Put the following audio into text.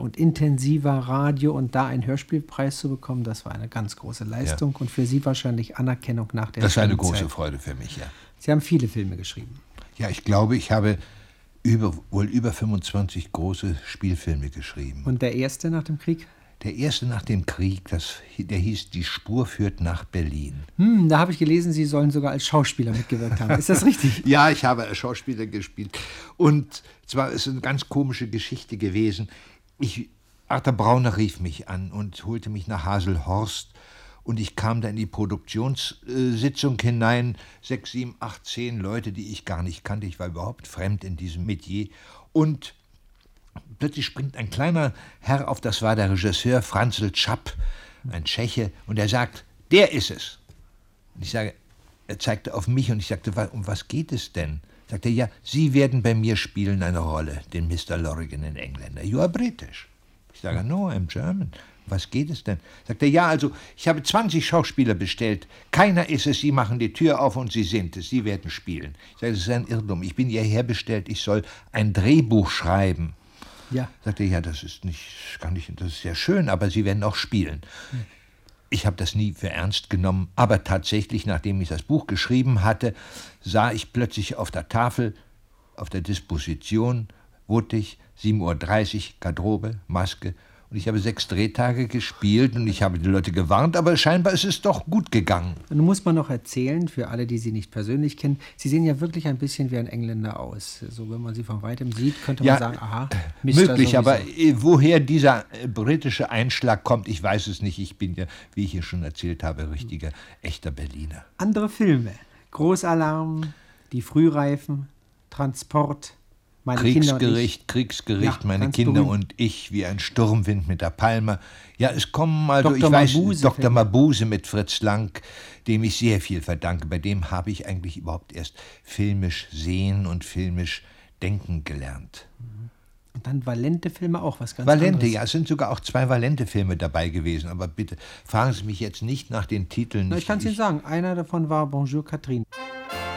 und intensiver Radio und da einen Hörspielpreis zu bekommen, das war eine ganz große Leistung und für Sie wahrscheinlich Anerkennung nach der Das war eine Filmzeit. große Freude für mich, ja. Sie haben viele Filme geschrieben. Ja, ich glaube, ich habe wohl über 25 große Spielfilme geschrieben. Und der erste nach dem Krieg? Der erste nach dem Krieg, der hieß Die Spur führt nach Berlin. Da habe ich gelesen, Sie sollen sogar als Schauspieler mitgewirkt haben. Ist das richtig? Ja, ich habe als Schauspieler gespielt. Und zwar ist es eine ganz komische Geschichte gewesen. Arthur Brauner rief mich an und holte mich nach Haselhorst. Und ich kam da in die Produktionssitzung hinein. 6, 7, 8, 10 Leute, die ich gar nicht kannte. Ich war überhaupt fremd in diesem Metier. Und plötzlich springt ein kleiner Herr auf, das war der Regisseur Franzl Czap, ein Tscheche, und er sagt, der ist es. Und ich sage, er zeigte auf mich und ich sagte, um was geht es denn? Sagte er, ja, Sie werden bei mir spielen eine Rolle, den Mr. Lorrigan, den Engländer. You are British. Ich sage, no, I'm German. Was geht es denn? Sagt er, ja, also, ich habe 20 Schauspieler bestellt. Keiner ist es, Sie machen die Tür auf und Sie sind es. Sie werden spielen. Ich sage, das ist ein Irrtum. Ich bin hierher bestellt, ich soll ein Drehbuch schreiben. Ja. Sagt er, ja, das ist sehr schön, aber Sie werden auch spielen. Ich habe das nie für ernst genommen, aber tatsächlich, nachdem ich das Buch geschrieben hatte, sah ich plötzlich auf der Tafel, auf der Disposition, Wuttig, 7:30 Uhr, Garderobe, Maske. Und ich habe 6 Drehtage gespielt und ich habe die Leute gewarnt, aber scheinbar ist es doch gut gegangen. Nun muss man noch erzählen, für alle, die Sie nicht persönlich kennen, Sie sehen ja wirklich ein bisschen wie ein Engländer aus. So, wenn man Sie von Weitem sieht, könnte man sagen, aha, Mr. Möglich, sowieso. aber woher dieser britische Einschlag kommt, ich weiß es nicht. Ich bin ja, wie ich hier schon erzählt habe, richtiger, echter Berliner. Andere Filme, Großalarm, Die Frühreifen, Transport, Meine Kriegsgericht, Ja, meine ganz Kinder berühmt. und ich, wie ein Sturmwind mit der Palme. Ja, es kommen also, Dr. ich weiß, Mabuse Dr. Filme. Mabuse mit Fritz Lang, dem ich sehr viel verdanke. Bei dem habe ich eigentlich überhaupt erst filmisch sehen und filmisch denken gelernt. Und dann Valente-Filme auch, was ganz Valente, anderes. ja, es sind sogar auch 2 Valente-Filme dabei gewesen. Aber bitte, fragen Sie mich jetzt nicht nach den Titeln. Na, ich kann es Ihnen sagen, einer davon war Bonjour Catherine.